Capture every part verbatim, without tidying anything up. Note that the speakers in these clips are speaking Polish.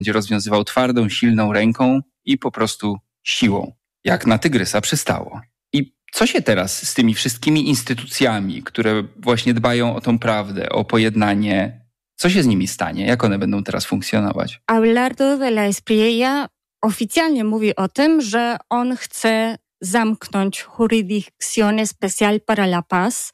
będzie rozwiązywał twardą, silną ręką i po prostu siłą, jak na tygrysa przystało. I co się teraz z tymi wszystkimi instytucjami, które właśnie dbają o tą prawdę, o pojednanie, co się z nimi stanie? Jak one będą teraz funkcjonować? Abelardo de la Espriella oficjalnie mówi o tym, że on chce zamknąć Jurisdicción Especial para la Paz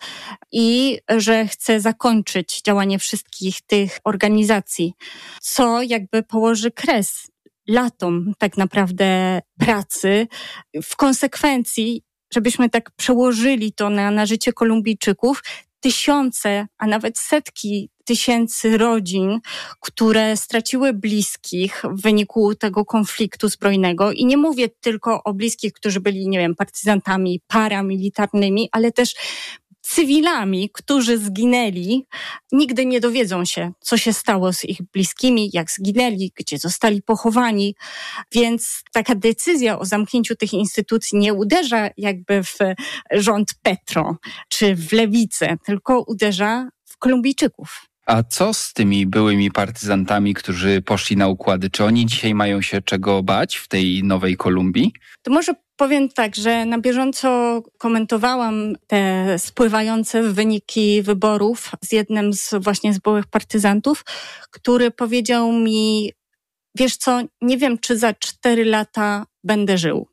i że chce zakończyć działanie wszystkich tych organizacji, co jakby położy kres latom tak naprawdę pracy. W konsekwencji, żebyśmy tak przełożyli to na, na życie Kolumbijczyków, tysiące, a nawet setki tysięcy rodzin, które straciły bliskich w wyniku tego konfliktu zbrojnego. I nie mówię tylko o bliskich, którzy byli, nie wiem, partyzantami, paramilitarnymi, ale też cywilami, którzy zginęli, nigdy nie dowiedzą się, co się stało z ich bliskimi, jak zginęli, gdzie zostali pochowani. Więc taka decyzja o zamknięciu tych instytucji nie uderza jakby w rząd Petro czy w lewicę, tylko uderza w Kolumbijczyków. A co z tymi byłymi partyzantami, którzy poszli na układy? Czy oni dzisiaj mają się czego bać w tej nowej Kolumbii? To może powiem tak, że na bieżąco komentowałam te spływające wyniki wyborów z jednym z właśnie z byłych partyzantów, który powiedział mi, wiesz co, nie wiem, czy za cztery lata będę żył.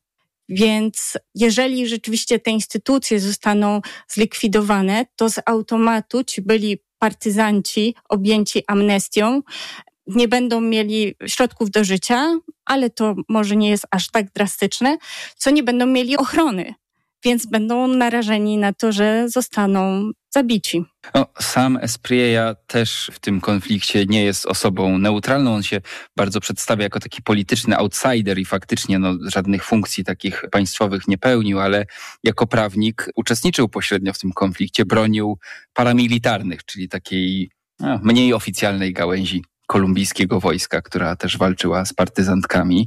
Więc jeżeli rzeczywiście te instytucje zostaną zlikwidowane, to z automatu ci byli partyzanci objęci amnestią nie będą mieli środków do życia, ale to może nie jest aż tak drastyczne, co nie będą mieli ochrony, więc będą narażeni na to, że zostaną zabici. No, sam Espriella też w tym konflikcie nie jest osobą neutralną. On się bardzo przedstawia jako taki polityczny outsider i faktycznie no, żadnych funkcji takich państwowych nie pełnił, ale jako prawnik uczestniczył pośrednio w tym konflikcie, bronił paramilitarnych, czyli takiej no, mniej oficjalnej gałęzi kolumbijskiego wojska, która też walczyła z partyzantkami.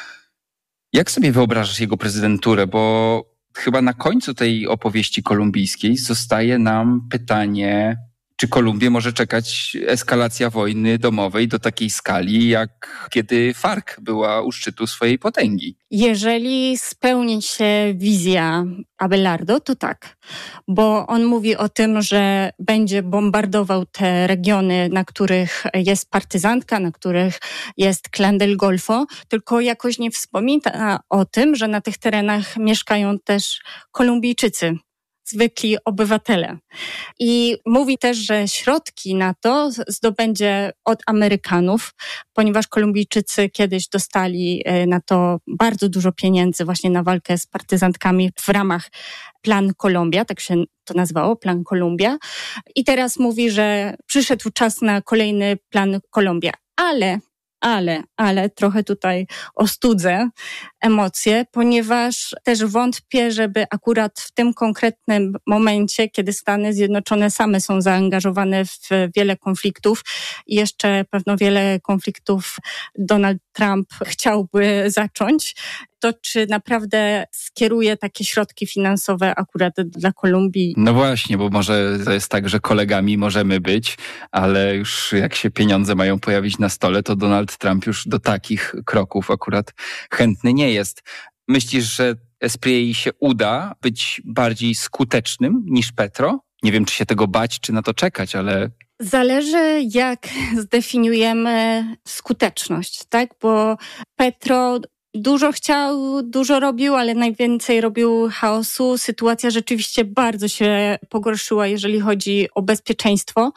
Jak sobie wyobrażasz jego prezydenturę? Bo chyba na końcu tej opowieści kolumbijskiej zostaje nam pytanie, czy Kolumbię może czekać eskalacja wojny domowej do takiej skali, jak kiedy FARC była u szczytu swojej potęgi? Jeżeli spełni się wizja Abelardo, to tak. Bo on mówi o tym, że będzie bombardował te regiony, na których jest partyzantka, na których jest Clan del Golfo, tylko jakoś nie wspomina o tym, że na tych terenach mieszkają też Kolumbijczycy, zwykli obywatele. I mówi też, że środki na to zdobędzie od Amerykanów, ponieważ Kolumbijczycy kiedyś dostali na to bardzo dużo pieniędzy właśnie na walkę z partyzantkami w ramach Plan Colombia, tak się to nazywało, Plan Colombia. I teraz mówi, że przyszedł czas na kolejny Plan Colombia. Ale Ale, ale trochę tutaj ostudzę emocje, ponieważ też wątpię, żeby akurat w tym konkretnym momencie, kiedy Stany Zjednoczone same są zaangażowane w wiele konfliktów i jeszcze pewno wiele konfliktów Donald Trump chciałby zacząć, to czy naprawdę skieruje takie środki finansowe akurat dla Kolumbii? No właśnie, bo może to jest tak, że kolegami możemy być, ale już jak się pieniądze mają pojawić na stole, to Donald Trump już do takich kroków akurat chętny nie jest. Myślisz, że Esprielli się uda być bardziej skutecznym niż Petro? Nie wiem, czy się tego bać, czy na to czekać, ale... Zależy, jak zdefiniujemy skuteczność, tak? Bo Petro dużo chciał, dużo robił, ale najwięcej robił chaosu. Sytuacja rzeczywiście bardzo się pogorszyła, jeżeli chodzi o bezpieczeństwo.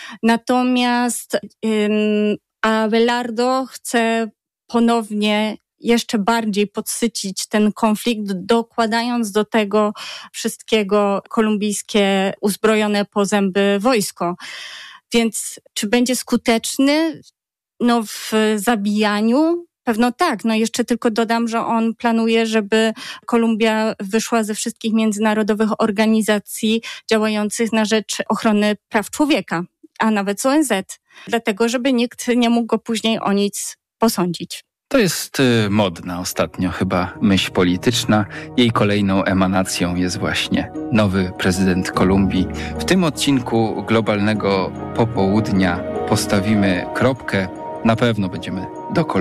Natomiast um, Abelardo chce ponownie jeszcze bardziej podsycić ten konflikt, dokładając do tego wszystkiego kolumbijskie uzbrojone po zęby wojsko. Więc czy będzie skuteczny? No w zabijaniu? Pewno tak. No jeszcze tylko dodam, że on planuje, żeby Kolumbia wyszła ze wszystkich międzynarodowych organizacji działających na rzecz ochrony praw człowieka, a nawet z O N Z. Dlatego, żeby nikt nie mógł go później o nic posądzić. To jest modna ostatnio chyba myśl polityczna. Jej kolejną emanacją jest właśnie nowy prezydent Kolumbii. W tym odcinku Globalnego Popołudnia postawimy kropkę. Na pewno będziemy do kolejnego.